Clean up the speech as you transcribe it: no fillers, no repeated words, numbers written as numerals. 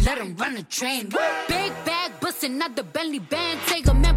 let him run the train. Big bag bustin' out the Bentley band, take a man